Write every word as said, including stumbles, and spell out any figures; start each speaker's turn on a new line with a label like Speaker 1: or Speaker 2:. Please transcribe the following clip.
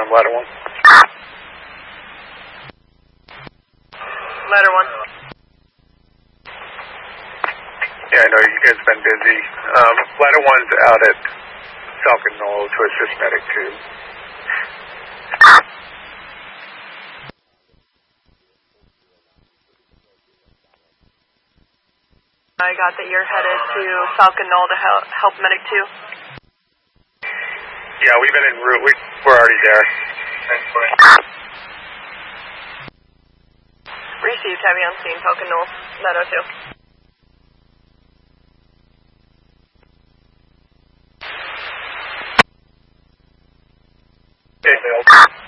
Speaker 1: ladder one.
Speaker 2: Ladder one.
Speaker 1: Yeah, I know you guys have been busy. Um, ladder one's out at Falcon Knoll to assist medic two.
Speaker 2: I got that you're headed to Falcon Knoll to help, help medic two.
Speaker 1: Yeah, we've been en route. We, we're already there.
Speaker 2: Received, heavy on scene, Falcon Knoll, nine oh two.
Speaker 1: Okay.